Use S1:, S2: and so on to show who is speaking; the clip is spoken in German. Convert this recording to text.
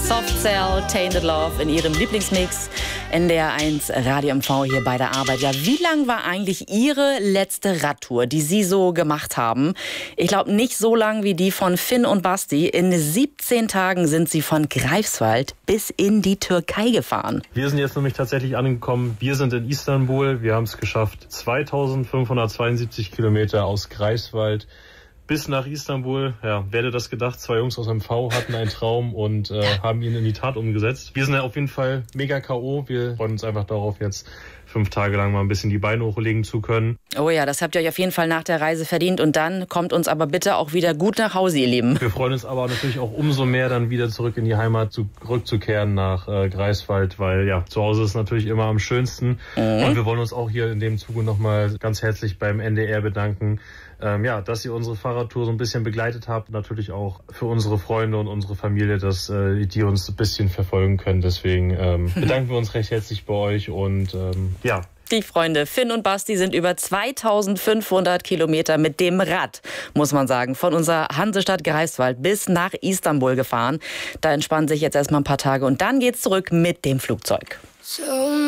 S1: Soft Cell, Tainted Love in ihrem Lieblingsmix. NDR 1 Radio MV hier bei der Arbeit. Ja, wie lang war eigentlich Ihre letzte Radtour, die Sie so gemacht haben? Ich glaube nicht so lang wie die von Finn und Basti. In 17 Tagen sind Sie von Greifswald bis in die Türkei gefahren.
S2: Wir sind jetzt nämlich tatsächlich angekommen. Wir sind in Istanbul. Wir haben es geschafft. 2572 Kilometer aus Greifswald bis nach Istanbul. Ja, wer hätte das gedacht? 2 Jungs aus MV hatten einen Traum und haben ihn in die Tat umgesetzt. Wir sind ja auf jeden Fall mega K.O. Wir freuen uns einfach darauf, jetzt 5 Tage lang mal ein bisschen die Beine hochlegen zu können.
S1: Oh ja, das habt ihr euch auf jeden Fall nach der Reise verdient. Und dann kommt uns aber bitte auch wieder gut nach Hause, ihr Lieben.
S2: Wir freuen uns aber natürlich auch umso mehr, dann wieder zurück in die Heimat zurückzukehren nach Greifswald, weil ja, zu Hause ist natürlich immer am schönsten. Und wir wollen uns auch hier in dem Zuge nochmal ganz herzlich beim NDR bedanken, dass ihr unsere Fahrradtour so ein bisschen begleitet habt. Natürlich auch für unsere Freunde und unsere Familie, dass die uns ein bisschen verfolgen können. Deswegen bedanken wir uns recht herzlich bei euch und
S1: Die Freunde Finn und Basti sind über 2500 Kilometer mit dem Rad, muss man sagen, von unserer Hansestadt Greifswald bis nach Istanbul gefahren. Da entspannen sich jetzt erstmal ein paar Tage und dann geht's zurück mit dem Flugzeug.